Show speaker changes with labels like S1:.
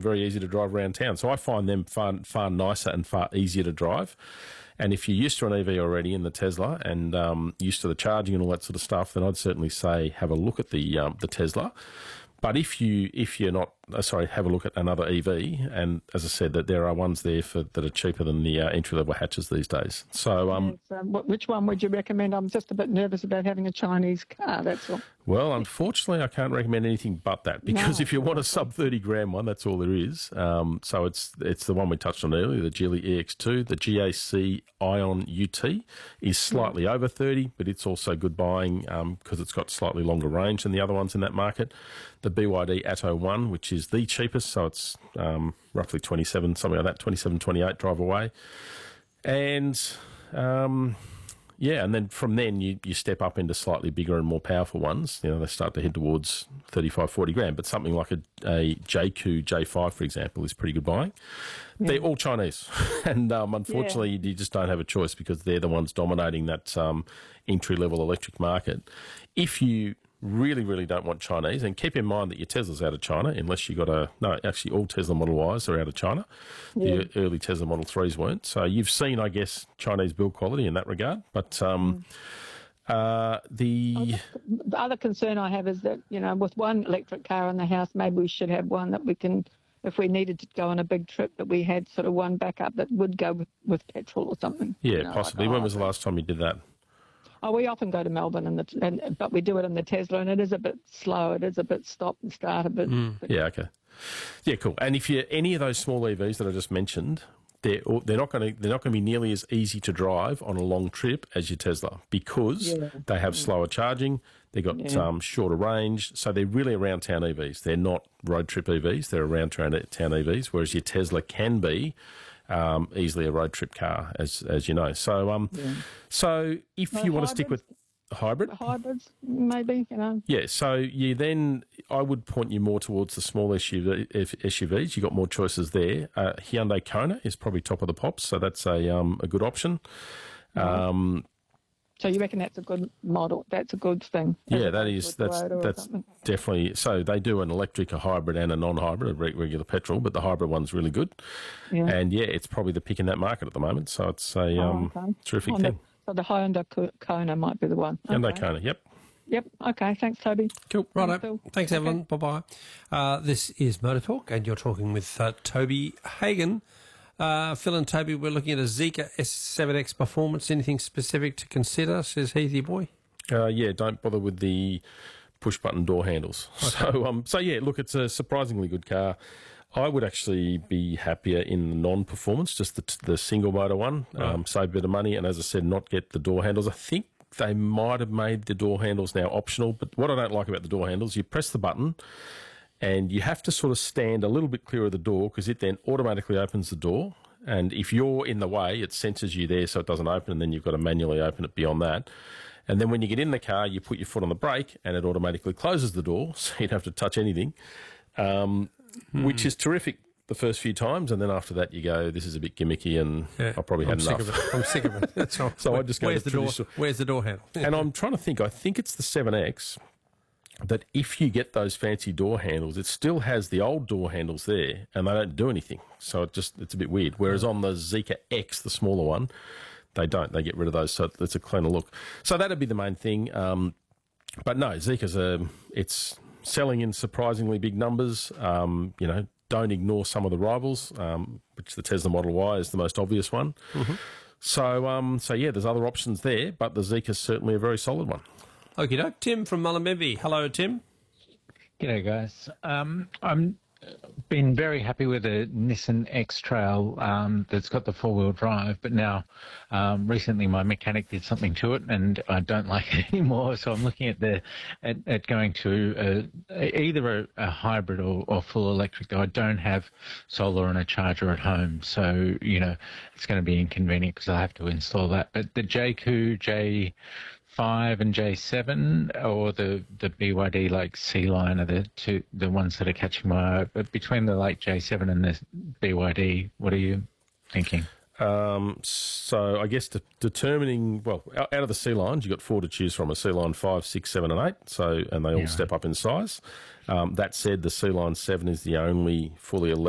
S1: very easy to drive around town. So I find them far nicer and far easier to drive. And if you're used to an EV already in the Tesla and used to the charging and all that sort of stuff, then I'd certainly say have a look at the Tesla. But if you're not, have a look at another EV. And as I said, that there are ones there that are cheaper than the entry-level hatches these days. So,
S2: which one would you recommend? I'm just a bit nervous about having a Chinese car, that's all.
S1: Well, unfortunately, I can't recommend anything but that, because if you want a sub 30 grand one, that's all there is. So it's the one we touched on earlier, the Geely EX2. The GAC Ion UT is slightly over 30, but it's also good buying because it's got slightly longer range than the other ones in that market. The BYD Atto 1, which is the cheapest, so it's roughly 27, something like that, 27, 28 drive away. And and then from then you step up into slightly bigger and more powerful ones. You know, they start to head towards 35, 40 grand, but something like a JQ J5, for example, is pretty good buying. Yeah. They're all Chinese, and unfortunately you just don't have a choice because they're the ones dominating that entry-level electric market. If you really, really don't want Chinese, and keep in mind that your Tesla's out of China, unless you got actually all Tesla Model Ys are out of China. Yeah. The early Tesla Model 3s weren't. So you've seen, I guess, Chinese build quality in that regard. But the
S2: other concern I have is that, you know, with one electric car in the house, maybe we should have one that we can, if we needed to go on a big trip, that we had sort of one backup that would go with petrol or something.
S1: Yeah,
S2: you know,
S1: possibly. When was the last time you did that?
S2: Oh, we often go to Melbourne, but we do it in the Tesla, and it is a bit slow. It is a bit stop and start a bit.
S1: Yeah, okay. Yeah, cool. And if you're any of those small EVs that I just mentioned, they're not going to be nearly as easy to drive on a long trip as your Tesla, because they have slower charging. They've got shorter range, so they're really around town EVs. They're not road trip EVs. They're around town EVs, whereas your Tesla can be easily a road trip car, as you know. So, so if you want to stick with hybrids,
S2: maybe, you know.
S1: Yeah. So I would point you more towards the small SUVs. You got more choices there. Hyundai Kona is probably top of the pops, so that's a good option.
S2: So you reckon that's a good model? That's a good thing?
S1: Yeah, that's definitely. So they do an electric, a hybrid and a non-hybrid, a regular petrol, but the hybrid one's really good. Yeah. And it's probably the pick in that market at the moment. So it's a terrific thing.
S2: So the Hyundai Kona might be the one.
S1: Hyundai Kona, yep.
S2: Yep. Okay. Thanks, Toby.
S3: Cool. Righto. Thanks, Evelyn. Bye-bye. This is Motor Talk, and you're talking with Toby Hagan. Phil and Toby, we're looking at a Zeekr S7X Performance. Anything specific to consider, says Heathy Boy?
S1: Don't bother with the push-button door handles. Okay. So look, it's a surprisingly good car. I would actually be happier in the non-performance, just the single-motor one, save a bit of money, and as I said, not get the door handles. I think they might have made the door handles now optional, but what I don't like about the door handles, you press the button, and you have to sort of stand a little bit clear of the door because it then automatically opens the door. And if you're in the way, it senses you there so it doesn't open, and then you've got to manually open it beyond that. And then when you get in the car, you put your foot on the brake and it automatically closes the door, so you don't have to touch anything, which is terrific the first few times. And then after that, you go, this is a bit gimmicky and I probably had enough.
S3: I'm sick of it. That's all.
S1: So I just go,
S3: where's the door handle?
S1: And I'm trying to think, I think it's the 7X, that if you get those fancy door handles, it still has the old door handles there and they don't do anything. So it's a bit weird. Whereas on the Zeekr X, the smaller one, they don't. They get rid of those, so it's a cleaner look. So that'd be the main thing. But no, Zeekr's it's selling in surprisingly big numbers. Don't ignore some of the rivals, which the Tesla Model Y is the most obvious one. Mm-hmm. So there's other options there, but the Zeekr's certainly a very solid one.
S3: Okie doke. Tim from Mullumbimby. Hello, Tim.
S4: G'day, guys. I'm been very happy with the Nissan X-Trail that's got the four-wheel drive, but now recently my mechanic did something to it and I don't like it anymore. So I'm looking at going to either a hybrid or full electric. Though I don't have solar and a charger at home, so it's going to be inconvenient because I have to install that. But the JQ J5 and J7 or the BYD like C-Line are the ones that are catching my eye. But between the J7 and the BYD, what are you thinking?
S1: So I guess determining, out of the C-Lines, you've got four to choose from: a C-Line 5, 6, 7 and 8. And they all step up in size. That said, the C-Line 7 is the only fully electric